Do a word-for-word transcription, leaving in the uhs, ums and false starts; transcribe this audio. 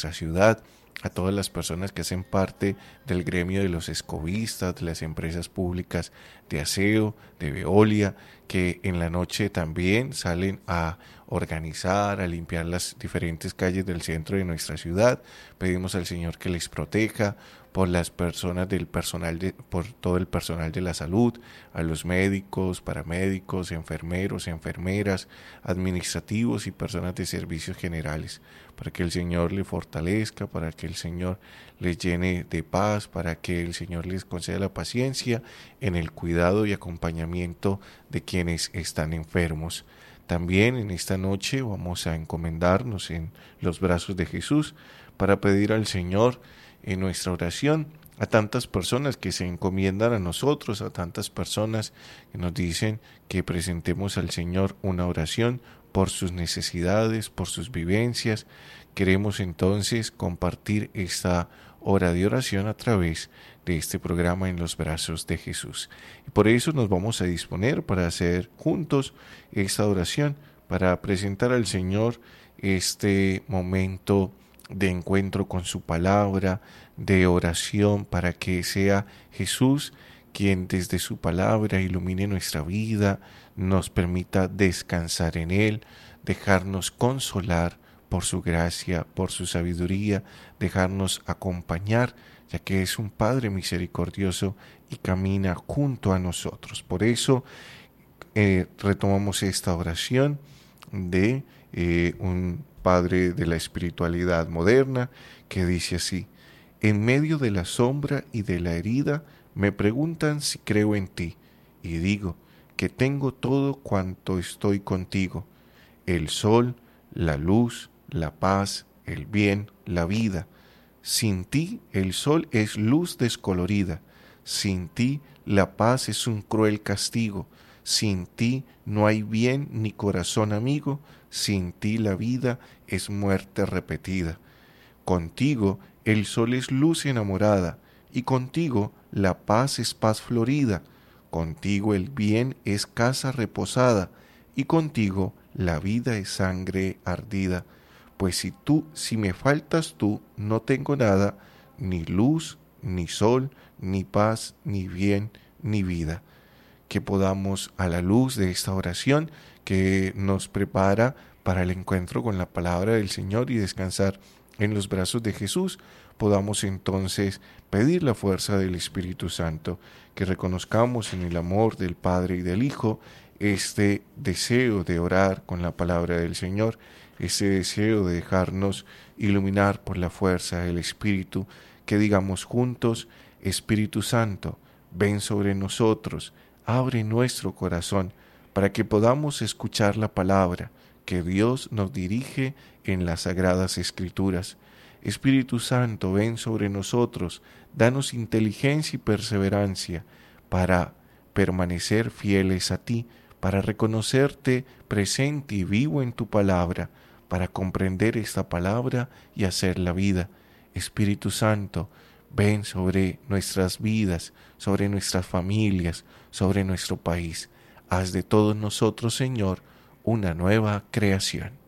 nuestra ciudad, a todas las personas que hacen parte del gremio de los escobistas, de las empresas públicas de aseo, de Veolia, que en la noche también salen a organizar, a limpiar las diferentes calles del centro de nuestra ciudad. Pedimos al Señor que les proteja, por las personas del personal, de, por todo el personal de la salud, a los médicos, paramédicos, enfermeros, enfermeras, administrativos y personas de servicios generales, para que el Señor les fortalezca, para que el Señor les llene de paz, para que el Señor les conceda la paciencia en el cuidado y acompañamiento de quienes están enfermos. También en esta noche vamos a encomendarnos en los brazos de Jesús para pedir al Señor en nuestra oración a tantas personas que se encomiendan a nosotros, a tantas personas que nos dicen que presentemos al Señor una oración por sus necesidades, por sus vivencias. Queremos entonces compartir esta hora de oración a través de este programa En los brazos de Jesús. Y por eso nos vamos a disponer para hacer juntos esta oración, para presentar al Señor este momento de encuentro con su palabra, de oración, para que sea Jesús quien desde su palabra ilumine nuestra vida, nos permita descansar en Él, dejarnos consolar por su gracia, por su sabiduría, dejarnos acompañar, ya que es un Padre misericordioso y camina junto a nosotros. Por eso eh, retomamos esta oración de eh, un Padre de la espiritualidad moderna, que dice así: en medio de la sombra y de la herida me preguntan si creo en ti, y digo que tengo todo cuanto estoy contigo: el sol, la luz, la paz, el bien, la vida. Sin ti el sol es luz descolorida, sin ti la paz es un cruel castigo, sin ti no hay bien ni corazón amigo, sin ti la vida es muerte repetida. Contigo el sol es luz enamorada, y contigo la paz es paz florida. Contigo el bien es casa reposada, y contigo la vida es sangre ardida. Pues si tú, si me faltas tú, no tengo nada, ni luz, ni sol, ni paz, ni bien, ni vida. Que podamos, a la luz de esta oración que nos prepara para el encuentro con la palabra del Señor y descansar en los brazos de Jesús, podamos entonces pedir la fuerza del Espíritu Santo, que reconozcamos en el amor del Padre y del Hijo este deseo de orar con la palabra del Señor, este deseo de dejarnos iluminar por la fuerza del Espíritu, que digamos juntos: Espíritu Santo, ven sobre nosotros, abre nuestro corazón, para que podamos escuchar la palabra que Dios nos dirige en las Sagradas Escrituras. Espíritu Santo, ven sobre nosotros, danos inteligencia y perseverancia para permanecer fieles a ti, para reconocerte presente y vivo en tu palabra, para comprender esta palabra y hacer la vida. Espíritu Santo, ven sobre nuestras vidas, sobre nuestras familias, sobre nuestro país. Haz de todos nosotros, Señor, una nueva creación.